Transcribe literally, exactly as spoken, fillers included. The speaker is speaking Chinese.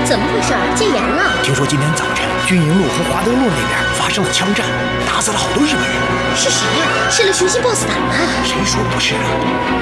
怎么回事？戒严了？ 听说今天早晨军营路和华德路那边发生了枪战，打死了好多日本人。 是谁呀？是来雄心豹子胆的？ 谁说不是啊？